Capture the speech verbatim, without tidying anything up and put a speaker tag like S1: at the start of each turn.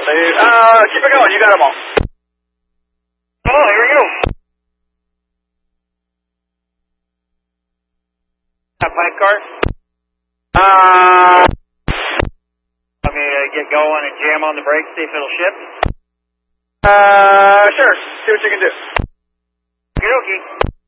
S1: dude. Uh, keep it going. You got them all.
S2: Oh, here we go. That pipe car?
S1: Uh,
S2: Want me to get going and jam on the brakes, see if it'll shift?
S1: uh, sure. See what you can do.
S2: Okie dokie.